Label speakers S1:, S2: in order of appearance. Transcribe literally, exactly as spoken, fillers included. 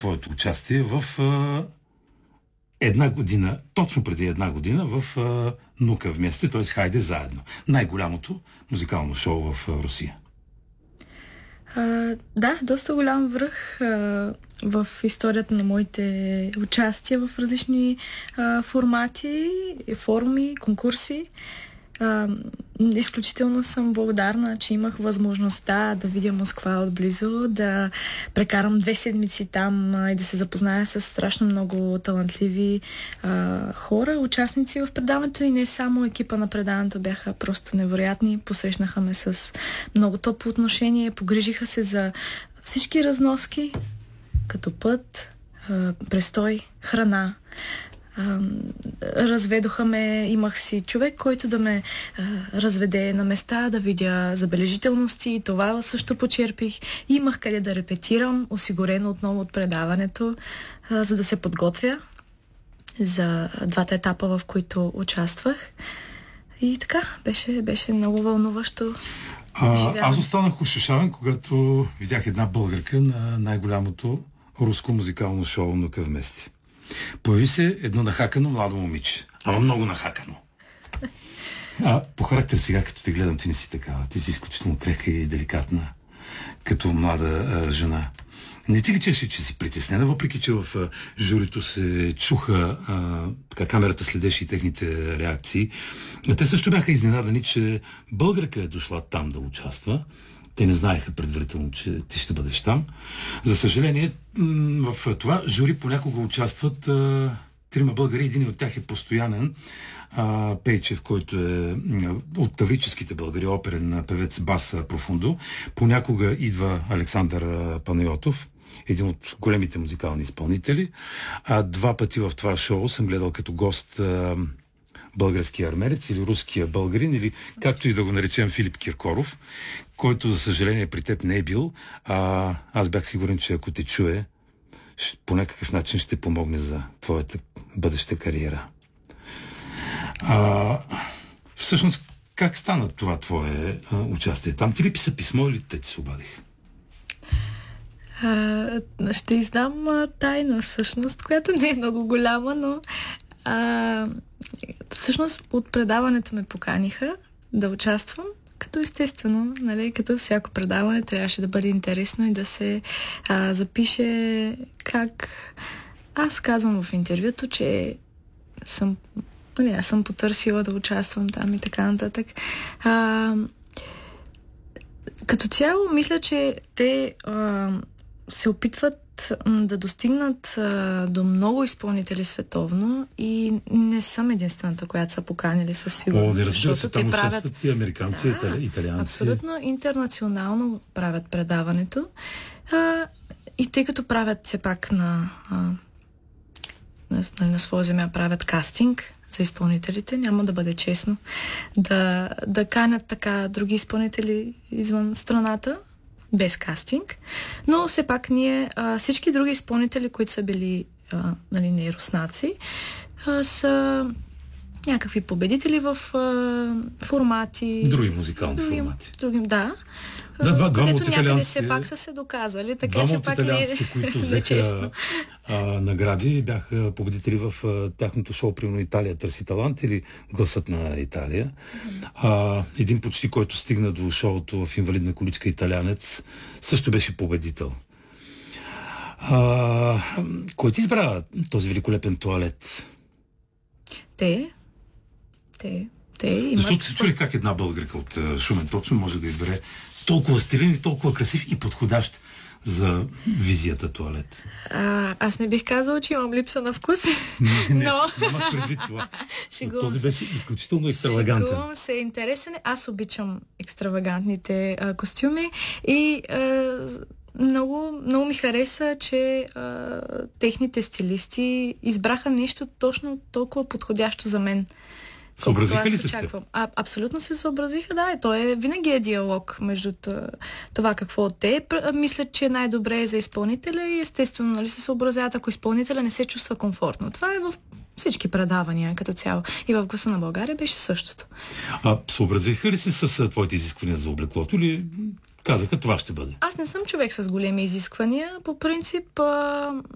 S1: твоето участие в а, една година, точно преди една година в а, Нука вместе, т.е. Хайде заедно. Най-голямото музикално шоу в а, Русия.
S2: А, да, доста голям връх а, в историята на моите участия в различни а, формати, форуми, конкурси. А, изключително съм благодарна, че имах възможността да видя Москва отблизо, да прекарам две седмици там а, и да се запозная с страшно много талантливи а, хора, участници в предаването, и не само екипа на предаването бяха просто невероятни. Посрещнаха ме с много топло отношение, погрижиха се за всички разноски, като път, а, престой, храна. Разведоха ме, имах си човек, който да ме а, разведе на места, да видя забележителности, това също почерпих. Имах къде да репетирам, осигурено отново от предаването, а, за да се подготвя за двата етапа, в които участвах. И така, беше, беше много вълнуващо.
S1: А, аз останах ушешавен, когато видях една българка на най-голямото руско музикално шоу "Нука вместе". Появи се едно нахакано младо момиче. Ама много нахакано. А по характер сега, като те гледам, ти не си такава. Ти си изключително крехка и деликатна, като млада а, жена. Не ти личеше, че си притеснена, въпреки че в а, журито се чуха, а, така камерата следеше и техните реакции. А те също бяха изненадани, че българка е дошла там да участва. Те не знаеха предварително, че ти ще бъдеш там. За съжаление, в това жури понякога участват а, трима българи. Един от тях е постоянен, а, Пейчев, който е от таврическите българи, оперен певец Баса Профундо. Понякога идва Александър Панайотов, един от големите музикални изпълнители. А два пъти в това шоу съм гледал като гост а, българския армерец или руския българин, или както и да го наречем Филип Киркоров, който, за съжаление, при теб не е бил. А, аз бях сигурен, че ако те чуе, по някакъв начин ще помогне за твоята бъдеща кариера. А, всъщност, как стана това твое а, участие там? Ти ли писа писмо или те ти се обадиха?
S2: А, ще издам а, тайна, всъщност, която не е много голяма, но а, всъщност от предаването ме поканиха да участвам, като естествено, нали, като всяко предаване трябваше да бъде интересно и да се а, запише как... Аз казвам в интервюто, че съм, нали, аз съм потърсила да участвам там и така нататък. А, като цяло, мисля, че те а, се опитват да достигнат а, до много изпълнители световно и не съм единствената, която са поканили със сигурност.
S1: О, не разбира се, там
S2: правят...
S1: участват и американци,
S2: да,
S1: и италианци.
S2: Абсолютно интернационално правят предаването. А, и тъй като правят все пак на, а, на, на своя земя правят кастинг за изпълнителите, няма да бъде честно да, да канят така други изпълнители извън страната, без кастинг, но все пак ние, а, всички други изпълнители, които са били а, нали, не руснаци, а, са някакви победители в а, формати.
S1: Други музикални
S2: други,
S1: формати.
S2: Други, да.
S1: Да, два, двама
S2: където
S1: от
S2: някъде все пак са се доказали, така
S1: двама
S2: че
S1: от
S2: пак не
S1: италианците, които взеха а, награди, бяха победители в а, тяхното шоу, примерно Италия търси талант или Гласът на Италия. А, един почти, който стигна до шоуто в инвалидна количка, италянец, също беше победител. А, кой ти избра този великолепен туалет?
S2: Те. Те. Те имат...
S1: Защото се чули как една българка от Шумен точно може да избере толкова стилен и толкова красив и подходящ за визията туалет.
S2: А, аз не бих казала, че имам липса на вкус.
S1: Не, не,
S2: но...
S1: нямах предвид това.
S2: Шегувам
S1: Този
S2: се.
S1: беше изключително екстравагантен.
S2: Шегувам се, интересен. Аз обичам екстравагантните а, костюми и а, много, много ми хареса, че а, техните стилисти избраха нещо точно толкова подходящо за мен.
S1: Съобразиха ли се с теб?
S2: А, абсолютно се съобразиха, да. И то е винаги е диалог между това какво те мислят, че е най-добре за изпълнителя и естествено, нали, се съобразяват, ако изпълнителя не се чувства комфортно. Това е в всички предавания като цяло. И в Гласа на България беше същото.
S1: А съобразиха ли се с твоите изисквания за облеклото или казаха това ще бъде?
S2: Аз не съм човек с големи изисквания. По принцип, а,